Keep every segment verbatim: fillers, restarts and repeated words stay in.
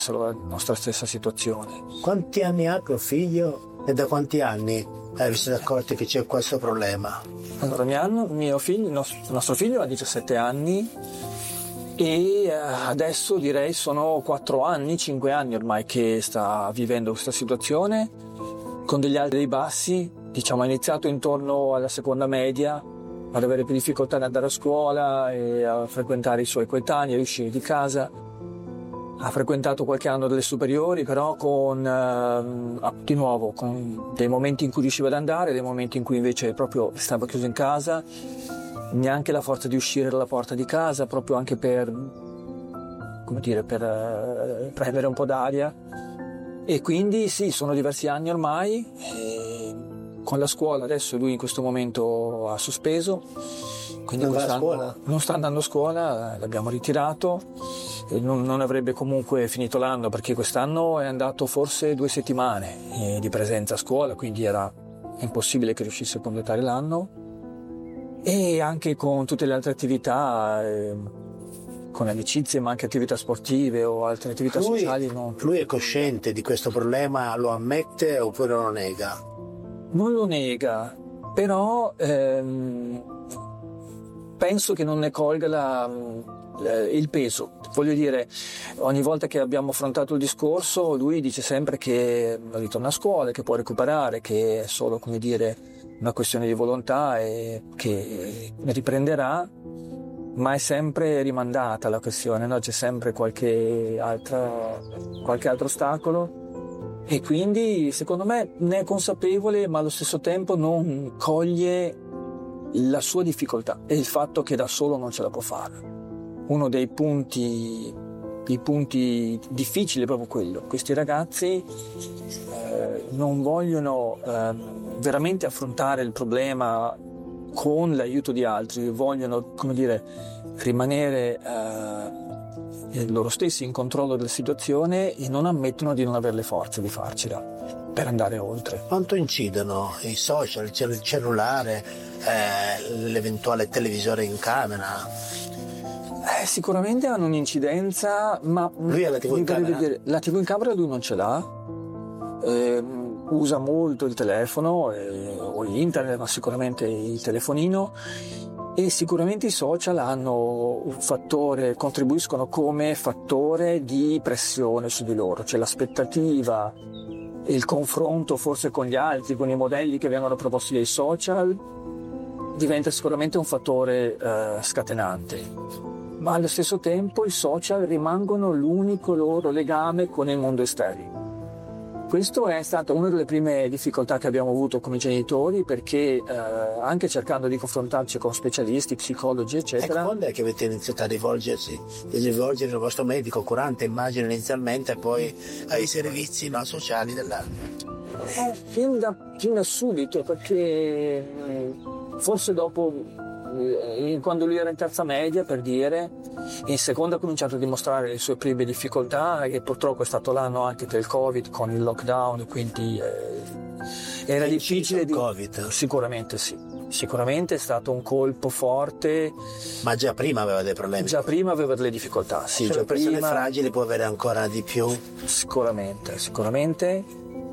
la nostra stessa situazione. Quanti anni ha tuo figlio e da quanti anni vi siete accorti che c'è questo problema? Allora, mio, anno, mio figlio, il nostro, il nostro figlio ha diciassette anni e adesso direi sono quattro anni, cinque anni ormai che sta vivendo questa situazione con degli alti e dei bassi. Diciamo, ha iniziato intorno alla seconda media ad avere più difficoltà ad andare a scuola e a frequentare i suoi coetanei, a uscire di casa. Ha frequentato qualche anno delle superiori, però con eh, di nuovo con dei momenti in cui riusciva ad andare, dei momenti in cui invece proprio stava chiuso in casa, neanche la forza di uscire dalla porta di casa, proprio anche per, come dire, per eh, prendere un po' d'aria. E quindi sì, sono diversi anni ormai. E con la scuola adesso lui in questo momento ha sospeso, quindi non, va a scuola. non sta andando a scuola, l'abbiamo ritirato. Non, non avrebbe comunque finito l'anno, perché quest'anno è andato forse due settimane eh, di presenza a scuola, quindi era impossibile che riuscisse a completare l'anno. E anche con tutte le altre attività, eh, con amicizie, ma anche attività sportive o altre attività lui, sociali. No. Lui è cosciente di questo problema, lo ammette oppure lo nega? Non lo nega, però ehm, penso che non ne colga la, il peso. Voglio dire, ogni volta che abbiamo affrontato il discorso, lui dice sempre che ritorna a scuola, che può recuperare, che è solo, come dire, una questione di volontà e che riprenderà, ma è sempre rimandata la questione, no? C'è sempre qualche altra, qualche altro ostacolo e quindi secondo me ne è consapevole, ma allo stesso tempo non coglie la sua difficoltà e il fatto che da solo non ce la può fare. Uno dei punti, dei punti difficili è proprio quello. Questi ragazzi eh, non vogliono eh, veramente affrontare il problema con l'aiuto di altri, vogliono, come dire, rimanere eh, loro stessi in controllo della situazione e non ammettono di non avere le forze di farcela per andare oltre. Quanto incidono i social, il cellulare, eh, l'eventuale televisore in camera? Eh, sicuramente hanno un'incidenza, ma lui ha la tivù in camera? Dire, la tivù in camera lui non ce l'ha, eh, usa molto il telefono eh, o internet, ma sicuramente il telefonino, e sicuramente i social hanno un fattore, contribuiscono come fattore di pressione su di loro, cioè l'aspettativa, il confronto forse con gli altri, con i modelli che vengono proposti dai social, diventa sicuramente un fattore eh, scatenante. Ma allo stesso tempo i social rimangono l'unico loro legame con il mondo esterno. Questo è stata una delle prime difficoltà che abbiamo avuto come genitori, perché eh, anche cercando di confrontarci con specialisti, psicologi, eccetera. Ecco, quando è che avete iniziato a rivolgersi, a rivolgere al vostro medico curante, immagino inizialmente, e poi ai servizi no, sociali dell'altro? Eh, fin, da, fin da subito, perché mh, forse dopo... quando lui era in terza media, per dire, in seconda ha cominciato a dimostrare le sue prime difficoltà, e purtroppo è stato l'anno anche del Covid con il lockdown, quindi eh, era è difficile di... Covid? Sicuramente sì, sicuramente è stato un colpo forte. Ma già prima aveva dei problemi? Già prima aveva delle difficoltà, sì. Cioè, già le persone prima... fragili può avere ancora di più? Sicuramente, sicuramente.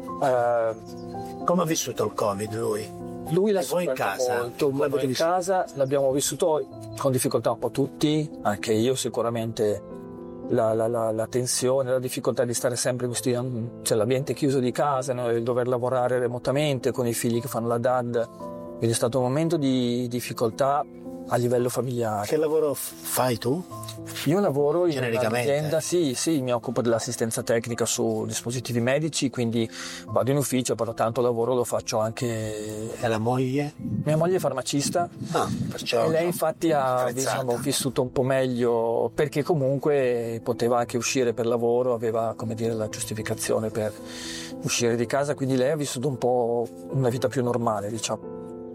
Uh... Come ha vissuto il Covid lui? Lui l'ha voi in casa, molto, molto in casa, l'abbiamo vissuto con difficoltà un po' tutti, anche io sicuramente, la, la, la, la tensione, la difficoltà di stare sempre in questi, cioè l'ambiente chiuso di casa, no? Il dover lavorare remotamente con i figli che fanno la D A D, quindi è stato un momento di difficoltà a livello familiare. Che lavoro fai tu? Io lavoro in Genericamente. un'azienda, sì, sì, mi occupo dell'assistenza tecnica su dispositivi medici, quindi vado in ufficio, però tanto lavoro lo faccio anche... E la moglie? Mia moglie è farmacista, ah, perciò e lei infatti ha diciamo, vissuto un po' meglio, perché comunque poteva anche uscire per lavoro, aveva, come dire, la giustificazione per uscire di casa, quindi lei ha vissuto un po' una vita più normale, diciamo.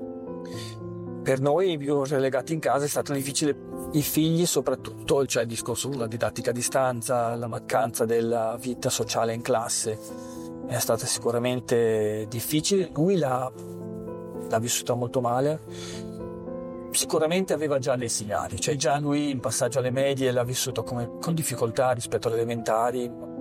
Per noi più relegati in casa è stato difficile, i figli soprattutto, cioè il discorso sulla didattica a distanza, la mancanza della vita sociale in classe è stata sicuramente difficile. Lui l'ha, l'ha vissuta molto male, sicuramente aveva già dei segnali, cioè già lui in passaggio alle medie l'ha vissuto come, con difficoltà rispetto alle elementari.